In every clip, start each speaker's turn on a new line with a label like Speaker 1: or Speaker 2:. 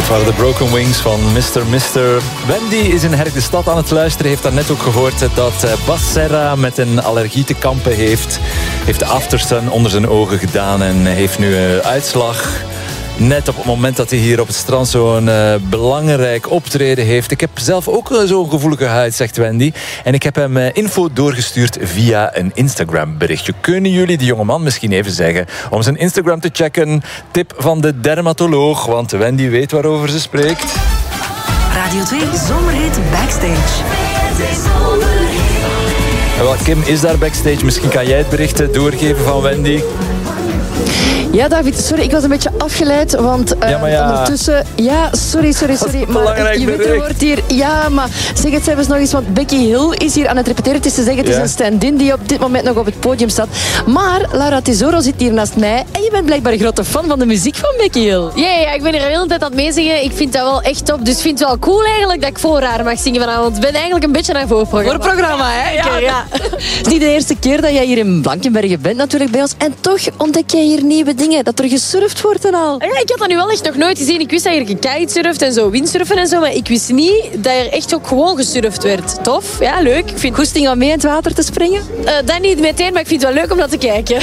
Speaker 1: waren de Broken Wings van Mr. Wendy is in Herk de Stad aan het luisteren. Heeft daarnet ook gehoord dat Bas Serra met een allergie te kampen heeft. Heeft de Aftersun onder zijn ogen gedaan en heeft nu uitslag. Net op het moment dat hij hier op het strand zo'n belangrijk optreden heeft. Ik heb zelf ook zo'n gevoelige huid, zegt Wendy. En ik heb hem info doorgestuurd via een Instagram berichtje. Kunnen jullie die jongeman misschien even zeggen om zijn Instagram te checken? Tip van de dermatoloog, want Wendy weet waarover ze spreekt.
Speaker 2: Radio 2 Zomerhit Backstage.
Speaker 1: Wel, Kim is daar backstage. Misschien kan jij het bericht doorgeven van Wendy.
Speaker 3: Ja, David, sorry, ik was een beetje afgeleid, want ondertussen... Ja, sorry. Maar je weet, er wordt hier... Ja, maar zeg het zelfs nog eens, want Becky Hill is hier aan het repeteren. Het is te zeggen, het is een stand-in die op dit moment nog op het podium staat. Maar Laura Tesoro zit hier naast mij en je bent blijkbaar een grote fan van de muziek van Becky Hill.
Speaker 4: Ja, ik ben er de hele tijd aan het meezingen. Ik vind dat wel echt top, dus ik vind het wel cool eigenlijk dat ik voor haar mag zingen vanavond. Ik ben eigenlijk een beetje naar voorprogramma.
Speaker 3: Voorprogramma, hè? Ja. Het is niet de eerste keer dat jij hier in Blankenberge bent natuurlijk bij ons. En toch ontdek jij hier nieuwe dingen, dat er gesurfd wordt en al.
Speaker 4: Ja, ik had dat nu wel echt nog nooit gezien. Ik wist dat je kitesurft en zo, windsurfen en zo, maar ik wist niet dat er echt ook gewoon gesurfd werd. Tof, ja, leuk. Ik vind
Speaker 3: goesting om mee in het water te springen?
Speaker 4: Dat niet meteen, maar ik vind het wel leuk om dat te kijken.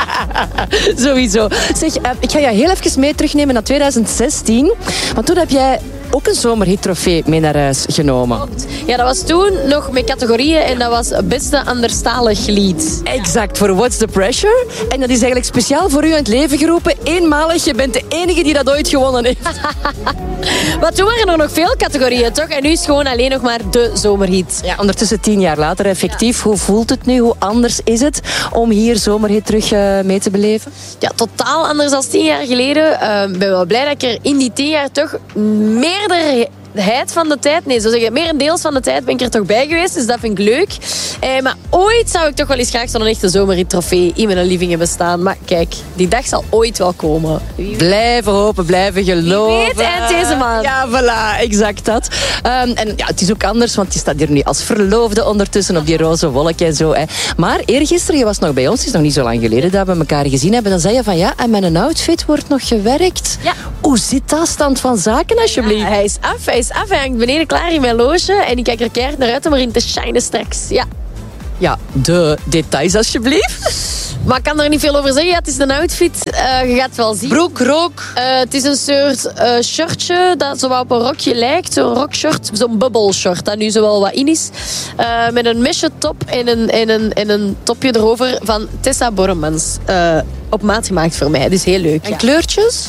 Speaker 3: Sowieso. Zeg, ik ga je heel even mee terugnemen naar 2016, want toen heb jij ook een zomerhit-trofee mee naar huis genomen.
Speaker 4: Ja, dat was toen nog met categorieën en dat was beste anderstalig lied.
Speaker 3: Exact, voor What's the Pressure. En dat is eigenlijk speciaal voor u in het leven geroepen. Eenmalig, je bent de enige die dat ooit gewonnen heeft.
Speaker 4: Maar toen waren er nog veel categorieën, toch? En nu is het gewoon alleen nog maar de zomerhit.
Speaker 3: Ja, ondertussen 10 jaar later, effectief. Hoe voelt het nu? Hoe anders is het om hier zomerhit terug mee te beleven?
Speaker 4: Ja, totaal anders dan 10 jaar geleden. Ik ben wel blij dat ik er in die 10 jaar toch meerderheid van de tijd, merendeels van de tijd ben ik er toch bij geweest, dus dat vind ik leuk. Maar ooit zou ik toch wel eens graag zo'n echte zomerhit-trofee in mijn living hebben staan. Maar kijk, die dag zal ooit wel komen.
Speaker 3: Blijven hopen, blijven geloven.
Speaker 4: Wie weet, eind deze maand.
Speaker 3: Ja, voilà, exact dat. En ja, het is ook anders, want je staat hier nu als verloofde ondertussen op die roze wolk en zo. Hè. Maar eergisteren, je was nog bij ons, het is nog niet zo lang geleden dat we elkaar gezien hebben, dan zei je van ja, en met een outfit wordt nog gewerkt.
Speaker 4: Ja.
Speaker 3: Hoe zit dat stand van zaken, alsjeblieft?
Speaker 4: Ja, hij is af. Hij hangt beneden klaar in mijn loge en ik kijk er keihard naar uit om erin te shinen straks.
Speaker 3: Ja, de details alsjeblieft.
Speaker 4: Maar ik kan er niet veel over zeggen. Ja, het is een outfit. Je gaat het wel zien.
Speaker 3: Broek, rook.
Speaker 4: Het is een soort shirtje dat zo wat op een rokje lijkt. Zo'n rockshort, zo'n bubble short dat nu zo wel wat in is. Met een mesje top en een topje erover van Tessa Borremans. Op maat gemaakt voor mij. Dus heel leuk.
Speaker 3: En kleurtjes?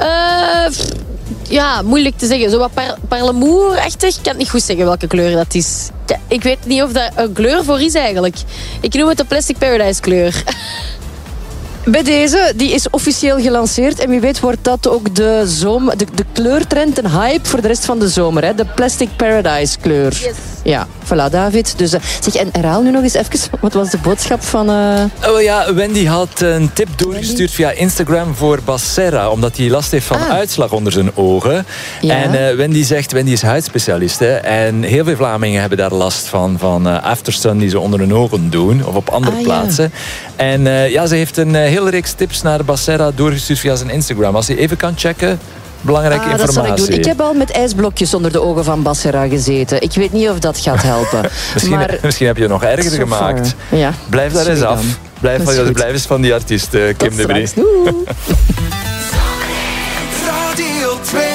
Speaker 4: Ja, moeilijk te zeggen. Zo wat parlemoer-achtig. Ik kan het niet goed zeggen welke kleur dat is. Ik weet niet of dat een kleur voor is eigenlijk. Ik noem het de Plastic Paradise kleur.
Speaker 3: Bij deze, die is officieel gelanceerd. En wie weet wordt dat ook de kleurtrend, een hype voor de rest van de zomer. Hè? De Plastic Paradise kleur.
Speaker 4: Yes.
Speaker 3: Ja, voilà David. Dus, zeg, en herhaal nu nog eens even, wat was de boodschap van...
Speaker 1: Oh ja, Wendy had een tip doorgestuurd via Instagram voor Bas Serra, omdat hij last heeft van uitslag onder zijn ogen.
Speaker 3: Ja.
Speaker 1: En Wendy is huidspecialist. Hè? En heel veel Vlamingen hebben daar last van Aftersun die ze onder hun ogen doen, of op andere plaatsen. Ja. En ze heeft een hele reeks tips naar Bas Serra doorgestuurd via zijn Instagram. Als je even kan checken, belangrijke informatie.
Speaker 3: Dat zal ik doen. Ik heb al met ijsblokjes onder de ogen van Bas Serra gezeten. Ik weet niet of dat gaat helpen.
Speaker 1: misschien heb je het nog erger gemaakt.
Speaker 3: Ja,
Speaker 1: blijf daar eens af. Blijf eens van die artiest, Kim de Brie.
Speaker 5: Radio 2